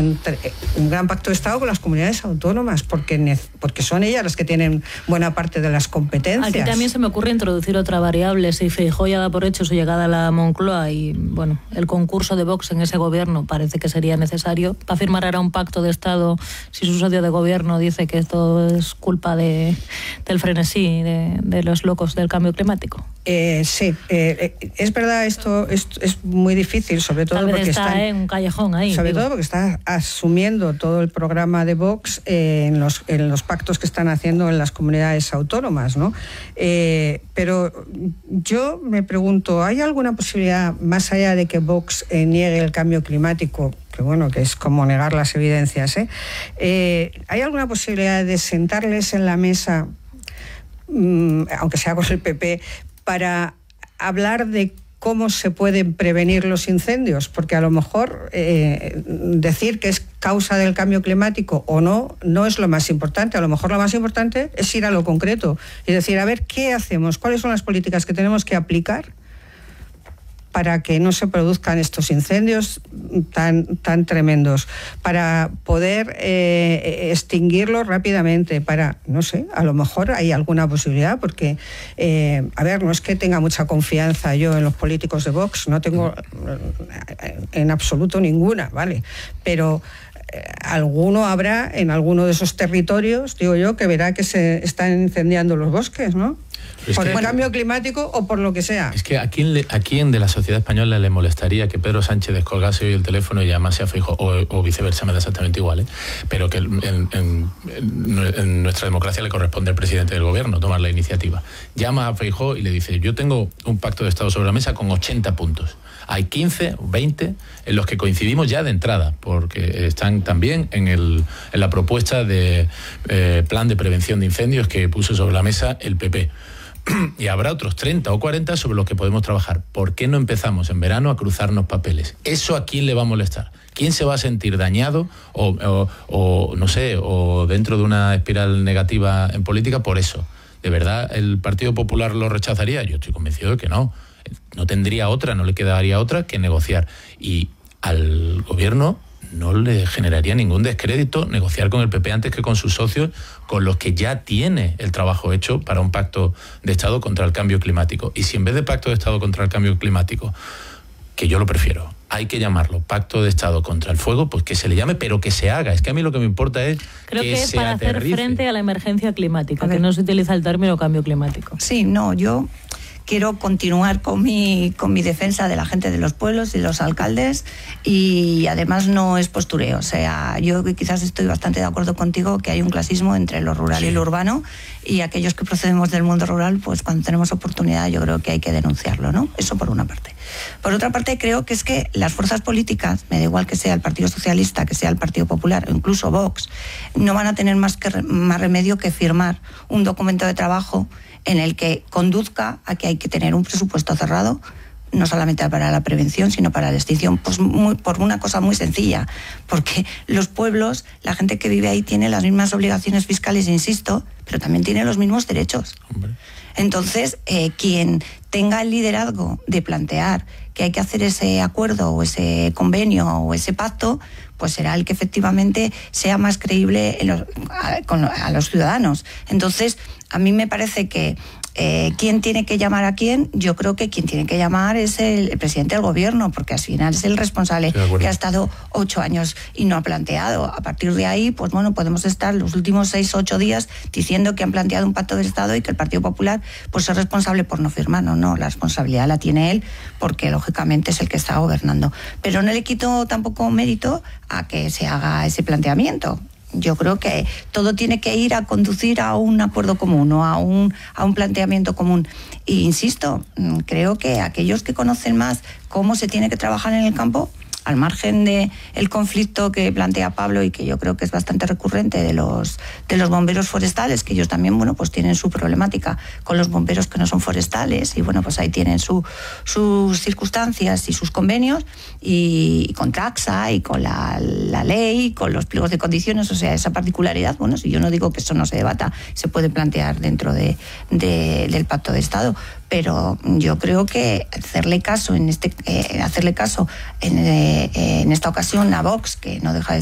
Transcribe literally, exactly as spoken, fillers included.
entre, un gran pacto de Estado con las comunidades autónomas, porque, porque son ellas las que tienen buena parte de las competencias. Aquí también se me ocurre introducir otra variable. Si Feijóo ya da por hecho su llegada a la Moncloa y bueno, el concurso de Vox en ese gobierno parece que sería necesario para firmar ahora un pacto de Estado si su socio de gobierno dice que esto es culpa de, del frenesí, de, de los locos del cambio climático. Eh, sí, eh, es verdad, esto, esto es muy difícil, sobre todo Tal vez porque está están, en un callejón ahí. sobre digo. todo porque está asumiendo todo el programa de Vox eh, en, los, en los pactos que están haciendo en las comunidades autónomas, ¿no? Eh, pero yo me pregunto, ¿hay alguna posibilidad, más allá de que Vox eh, niegue el cambio climático, que bueno, que es como negar las evidencias, ¿eh? Eh, ¿hay alguna posibilidad de sentarles en la mesa, mmm, aunque sea con el P P, para hablar de cómo se pueden prevenir los incendios? Porque a lo mejor eh, decir que es causa del cambio climático o no, no es lo más importante. A lo mejor lo más importante es ir a lo concreto y decir, a ver, ¿qué hacemos? ¿Cuáles son las políticas que tenemos que aplicar para que no se produzcan estos incendios tan, tan tremendos, para poder eh, extinguirlos rápidamente, para, no sé, a lo mejor hay alguna posibilidad, porque, eh, a ver, no es que tenga mucha confianza yo en los políticos de Vox, no tengo en absoluto ninguna, ¿vale? Pero eh, alguno habrá en alguno de esos territorios, digo yo, que verá que se están incendiando los bosques, ¿no? Es por que, el cambio climático o por lo que sea. Es que a quién, le, a quién de la sociedad española le molestaría que Pedro Sánchez descolgase hoy el teléfono y llamase a Feijóo, o, o viceversa, me da exactamente igual, ¿eh? Pero que en, en, en, en nuestra democracia le corresponde al presidente del gobierno tomar la iniciativa. Llama a Feijóo y le dice, yo tengo un pacto de Estado sobre la mesa con ochenta puntos. Hay quince o veinte en los que coincidimos ya de entrada, porque están también en, el, en la propuesta de eh, plan de prevención de incendios que puso sobre la mesa el P P. Y habrá otros treinta o cuarenta sobre los que podemos trabajar. ¿Por qué no empezamos en verano a cruzarnos papeles? ¿Eso a quién le va a molestar? ¿Quién se va a sentir dañado o, o, o no sé, o dentro de una espiral negativa en política por eso? ¿De verdad el Partido Popular lo rechazaría? Yo estoy convencido de que no. No tendría otra, no le quedaría otra que negociar. Y al gobierno no le generaría ningún descrédito negociar con el P P antes que con sus socios, con los que ya tiene el trabajo hecho para un pacto de Estado contra el cambio climático. Y si en vez de pacto de Estado contra el cambio climático, que yo lo prefiero, hay que llamarlo pacto de Estado contra el fuego, pues que se le llame, pero que se haga. Es que a mí lo que me importa es Creo que, que es se para aterrice. hacer frente a la emergencia climática, que no se utiliza el término cambio climático. Sí, no, yo quiero continuar con mi, con mi defensa de la gente de los pueblos y de los alcaldes, y además no es postureo. O sea, yo quizás estoy bastante de acuerdo contigo que hay un clasismo entre lo rural sí. y lo urbano, y aquellos que procedemos del mundo rural, pues cuando tenemos oportunidad yo creo que hay que denunciarlo, ¿no? Eso por una parte. Por otra parte, creo que es que las fuerzas políticas, me da igual que sea el Partido Socialista, que sea el Partido Popular o incluso Vox, no van a tener más, que, más remedio que firmar un documento de trabajo en el que conduzca a que hay que tener un presupuesto cerrado, no solamente para la prevención, sino para la extinción, pues muy, por una cosa muy sencilla, porque los pueblos, la gente que vive ahí tiene las mismas obligaciones fiscales, insisto, pero también tiene los mismos derechos. Hombre. Entonces, eh, quien tenga el liderazgo de plantear que hay que hacer ese acuerdo o ese convenio o ese pacto, pues será el que efectivamente sea más creíble en los, a, con, a los ciudadanos. Entonces, a mí me parece que Eh, ¿quién tiene que llamar a quién? Yo creo que quien tiene que llamar es el, el presidente del gobierno, porque al final es el responsable que ha estado ocho años y no ha planteado. A partir de ahí, pues bueno, podemos estar los últimos seis o ocho días diciendo que han planteado un pacto de Estado y que el Partido Popular pues es responsable por no firmar. No, no, la responsabilidad la tiene él, porque lógicamente es el que está gobernando. Pero no le quito tampoco mérito a que se haga ese planteamiento. Yo creo que todo tiene que ir a conducir a un acuerdo común o a un, a un planteamiento común. E insisto, creo que aquellos que conocen más cómo se tiene que trabajar en el campo, al margen de el conflicto que plantea Pablo y que yo creo que es bastante recurrente de los de los bomberos forestales, que ellos también, bueno, pues tienen su problemática con los bomberos que no son forestales, y bueno, pues ahí tienen su, sus circunstancias y sus convenios, y, y con Traxa y con la, la ley, con los pliegos de condiciones, o sea, esa particularidad, bueno, si yo no digo que eso no se debata, se puede plantear dentro de, de del Pacto de Estado, pero yo creo que hacerle caso en este eh, hacerle caso en, eh, en esta ocasión a Vox, que no deja de